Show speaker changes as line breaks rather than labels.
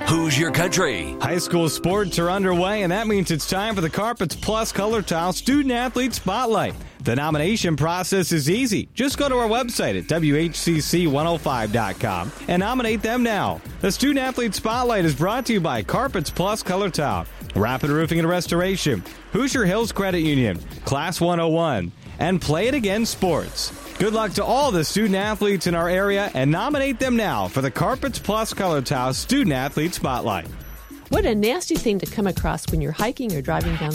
Who's Your Country?
High school sports are underway, and that means it's time for the Carpets Plus Color Tile Student Athlete Spotlight. The nomination process is easy. Just go to our website at WHCC105.com and nominate them now. The Student Athlete Spotlight is brought to you by Carpets Plus Color Tile, Rapid Roofing and Restoration, Hoosier Hills Credit Union, Class 101, and Play It Again Sports. Good luck to all the student athletes in our area, and nominate them now for the Carpets Plus Color Tile Student Athlete Spotlight.
What a nasty thing to come across when you're hiking or driving down the